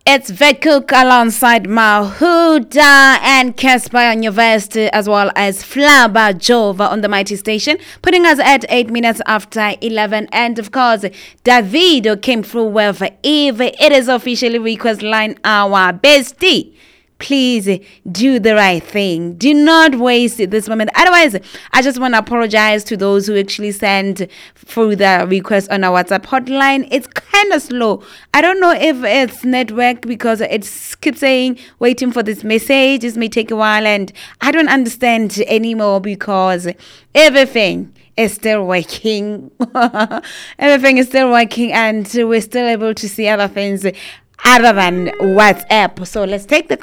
It's Vet Cook alongside Mahuda and Casper on your vest, as well as Flaba Jova on the Mighty Station, putting us at 8 minutes after 11. And of course, Davido came through with Eve. It is officially request line our bestie. Please do the right thing. Do not waste this moment. Otherwise, I just want to apologize to those who actually send through the request on our WhatsApp hotline. It's kind of slow. I don't know if it's network because it keeps saying waiting for this message. This may take a while and I don't understand anymore because everything is still working. Everything is still working and we're still able to see other things other than WhatsApp. So let's take the